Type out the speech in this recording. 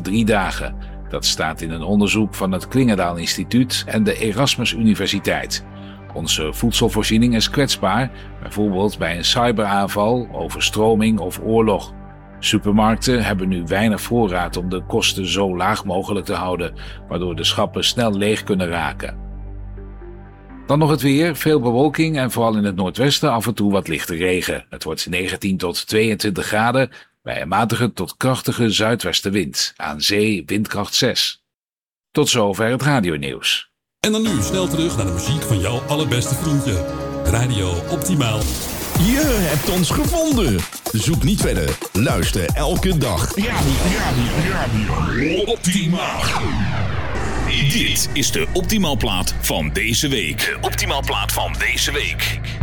3 dagen. Dat staat in een onderzoek van het Klingendaal Instituut en de Erasmus Universiteit. Onze voedselvoorziening is kwetsbaar, bijvoorbeeld bij een cyberaanval, overstroming of oorlog. Supermarkten hebben nu weinig voorraad om de kosten zo laag mogelijk te houden, waardoor de schappen snel leeg kunnen raken. Dan nog het weer, veel bewolking en vooral in het noordwesten af en toe wat lichte regen. Het wordt 19 tot 22 graden bij een matige tot krachtige zuidwestenwind. Aan zee windkracht 6. Tot zover het radionieuws. En dan nu snel terug naar de muziek van jouw allerbeste vriendje. Radio Optimaal. Je hebt ons gevonden. Zoek niet verder. Luister elke dag. Radio Optimaal. Dit is de Optimaal plaat van deze week. De Optimaal plaat van deze week.